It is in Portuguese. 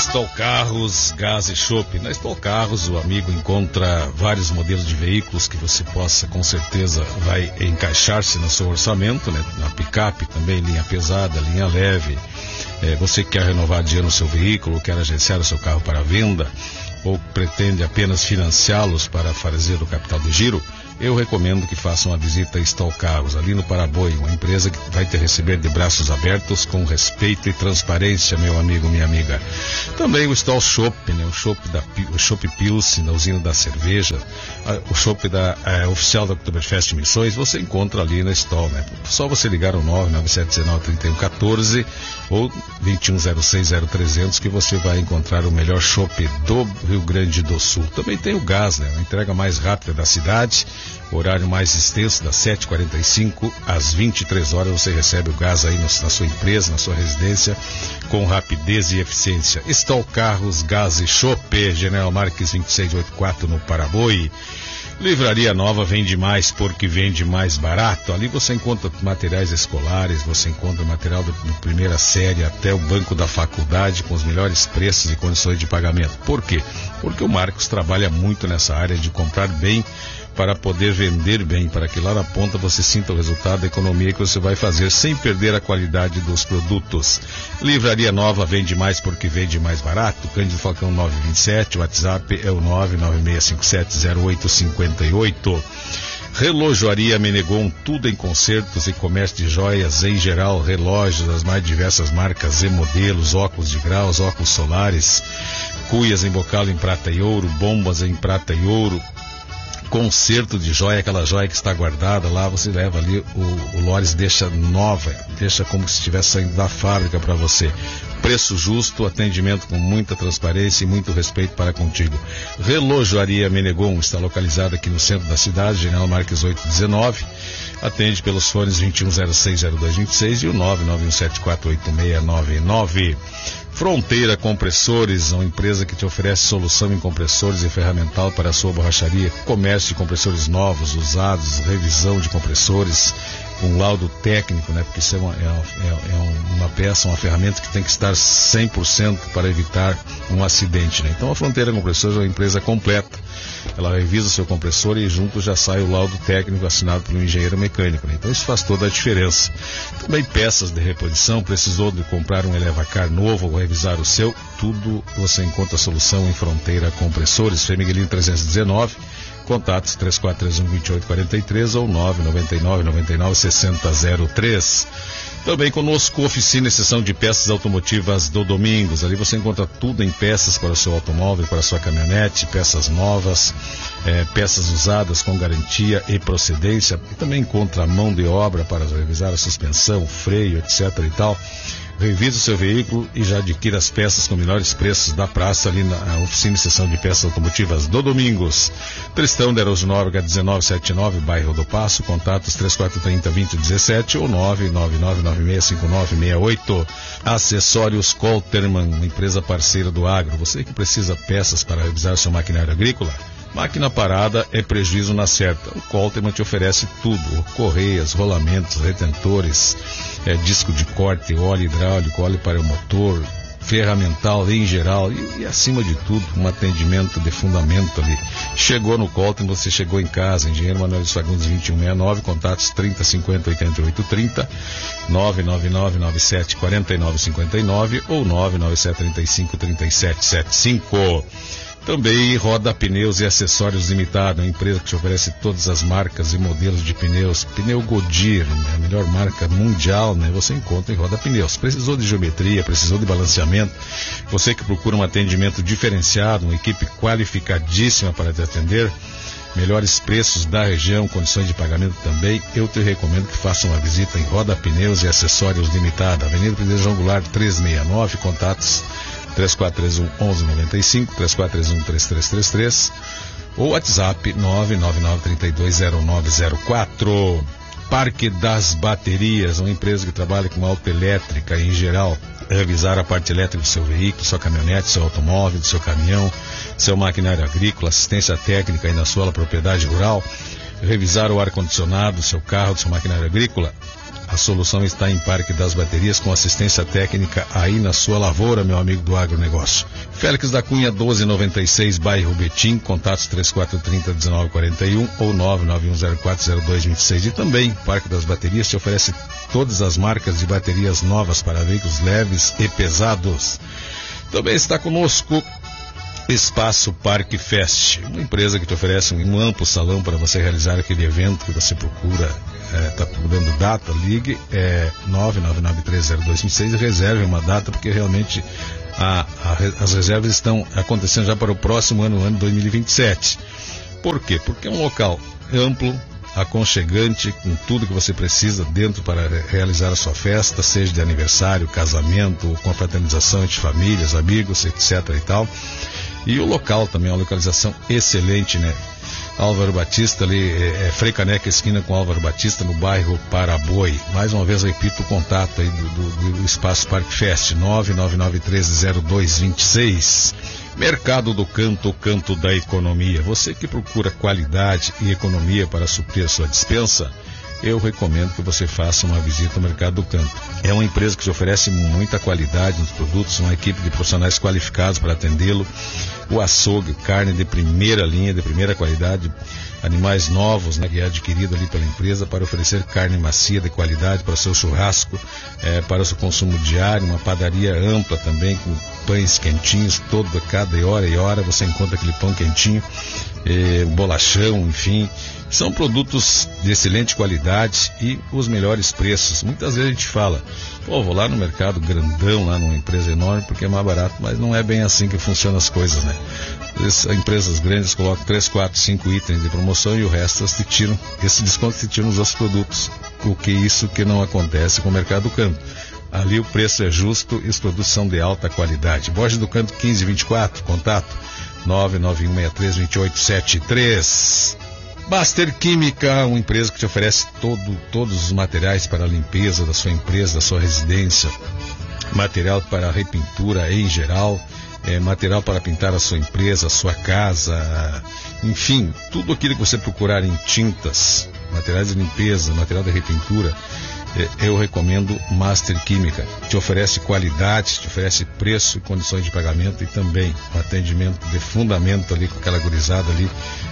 Stol Carros, Gás e Chopp. Na Stol Carros o amigo encontra vários modelos de veículos que você possa, com certeza, vai encaixar-se no seu orçamento, né? Na picape também, linha pesada, linha leve. Você quer renovar de ano o seu veículo, quer agenciar o seu carro para venda ou pretende apenas financiá-los para fazer o capital de giro, eu recomendo que faça uma visita a Stol Carros, ali no Paraboy, uma empresa que vai te receber de braços abertos, com respeito e transparência, meu amigo, minha amiga. Também o Stol Chopp, né? O Chopp Pilsen, da usina da cerveja, o Chopp oficial da Oktoberfest Missões, você encontra ali na Stol, né? Só você ligar o 997193114 ou 21060300 que você vai encontrar o melhor chopp do Rio Grande do Sul. Também tem o gás, né? A entrega mais rápida da cidade, horário mais extenso, das 7h45 às 23 horas, você recebe o gás aí na sua empresa, na sua residência, com rapidez e eficiência. Stol Carros, Gás e Chopp, General Marques 2684 no Paraboy. Livraria Nova vende mais porque vende mais barato. Ali você encontra materiais escolares, você encontra material de primeira série até o banco da faculdade com os melhores preços e condições de pagamento. Por quê? Porque o Marcos trabalha muito nessa área de comprar bem para poder vender bem, para que lá na ponta você sinta o resultado da economia que você vai fazer sem perder a qualidade dos produtos. Livraria Nova vende mais porque vende mais barato. Cândido Falcão 927, o WhatsApp é o 996570858. Relojoaria Menegon, tudo em consertos e comércio de joias em geral, relógios das mais diversas marcas e modelos, óculos de graus, óculos solares, cuias em bocal em prata e ouro, bombas em prata e ouro, conserto de joia, aquela joia que está guardada lá, você leva ali, o Lores deixa nova, deixa como se estivesse saindo da fábrica para você. Preço justo, atendimento com muita transparência e muito respeito para contigo. Relojoaria Menegon está localizada aqui no centro da cidade, General Marques 819. Atende pelos fones 21060226 e o 991748699. Fronteira Compressores, uma empresa que te oferece solução em compressores e ferramental para a sua borracharia, comércio de compressores novos, usados, revisão de compressores, com laudo técnico, né? Porque isso é uma peça, uma ferramenta que tem que estar 100% para evitar um acidente, né? Então a Fronteira Compressores é uma empresa completa. Ela revisa o seu compressor e junto já sai o laudo técnico assinado pelo engenheiro mecânico, né? Então isso faz toda a diferença. Também peças de reposição, precisou de comprar um Elevacar novo ou revisar o seu, tudo você encontra a solução em Fronteira Compressores, Femiguelino 319, contatos 3431-2843 ou 999-99-6003. Também conosco, oficina e seção de peças automotivas do Domingos. Ali você encontra tudo em peças para o seu automóvel, para a sua caminhonete, peças novas, peças usadas com garantia e procedência. E também encontra mão de obra para revisar a suspensão, freio, etc. e tal. Revise o seu veículo e já adquira as peças com melhores preços da praça ali na oficina e seção de peças automotivas do Domingos. Tristão de Araújo Nóbrega 1979, bairro do Passo, contatos 3430-2017 ou 999965968. Acessórios Colterman, uma empresa parceira do agro. Você que precisa peças para revisar seu maquinário agrícola, máquina parada é prejuízo na certa. O Colterman te oferece tudo: correias, rolamentos, retentores, disco de corte, óleo hidráulico, óleo para o motor, ferramental em geral e acima de tudo, um atendimento de fundamento ali. Chegou no Colterman, você chegou em casa. Engenheiro Manuel de Fagundes 2169, contatos 3050-8830, 999974959 ou 997353775. Também Roda Pneus e Acessórios Limitada, uma empresa que te oferece todas as marcas e modelos de pneus. Pneu Goodyear, a melhor marca mundial, né? Você encontra em Roda Pneus. Precisou de geometria, precisou de balanceamento, você que procura um atendimento diferenciado, uma equipe qualificadíssima para te atender, melhores preços da região, condições de pagamento também, eu te recomendo que faça uma visita em Roda Pneus e Acessórios Limitada, Avenida Presidente João Goulart 369, contatos 3431-1195, 3431-3333 ou WhatsApp 999320904. Parque das Baterias, uma empresa que trabalha com autoelétrica em geral, revisar a parte elétrica do seu veículo, sua caminhonete, seu automóvel, do seu caminhão, seu maquinário agrícola, assistência técnica aí na sua propriedade rural, revisar o ar-condicionado do seu carro, do seu maquinário agrícola. A solução está em Parque das Baterias, com assistência técnica aí na sua lavoura, meu amigo do agronegócio. Félix da Cunha, 1296, bairro Betim, contatos 3430-1941 ou 991040226. E também, Parque das Baterias te oferece todas as marcas de baterias novas para veículos leves e pesados. Também está conosco Espaço Parque Fest, uma empresa que te oferece um amplo salão para você realizar aquele evento que você procura. Está procurando data, ligue 999-30226 e reserve uma data, porque realmente as reservas estão acontecendo já para o próximo ano 2027. Por quê? Porque é um local amplo, aconchegante, com tudo que você precisa dentro para realizar a sua festa, seja de aniversário, casamento, confraternização entre famílias, amigos, etc. e tal. E o local também é uma localização excelente, né? Álvaro Batista ali, Frei Caneca, esquina com Álvaro Batista, no bairro Paraboi. Mais uma vez, repito o contato aí do Espaço Parque Fest, 999-130226. Mercado do Canto, o canto da economia. Você que procura qualidade e economia para suprir a sua despensa, eu recomendo que você faça uma visita ao Mercado do Canto. É uma empresa que te oferece muita qualidade nos produtos, uma equipe de profissionais qualificados para atendê-lo. O açougue, carne de primeira linha, de primeira qualidade, animais novos, né, que é adquirido ali pela empresa para oferecer carne macia de qualidade para o seu churrasco, para o seu consumo diário, uma padaria ampla também, com pães quentinhos, cada hora e hora você encontra aquele pão quentinho, bolachão, enfim. São produtos de excelente qualidade e os melhores preços. Muitas vezes a gente fala, vou lá no mercado grandão, lá numa empresa enorme, porque é mais barato, mas não é bem assim que funcionam as coisas, né? As empresas grandes colocam 3, 4, 5 itens de promoção e o resto te tiram, esse desconto te tira nos outros produtos. Isso que não acontece com o Mercado do Canto. Ali o preço é justo e os produtos são de alta qualidade. Borges do Canto 1524, contato 991632873. Baster Química, uma empresa que te oferece todos os materiais para a limpeza da sua empresa, da sua residência, material para a repintura em geral, material para pintar a sua empresa, a sua casa, enfim, tudo aquilo que você procurar em tintas, materiais de limpeza, material de repintura, eu recomendo Master Química. Te oferece qualidade, te oferece preço e condições de pagamento e também um atendimento de fundamento ali com aquela gurizada ali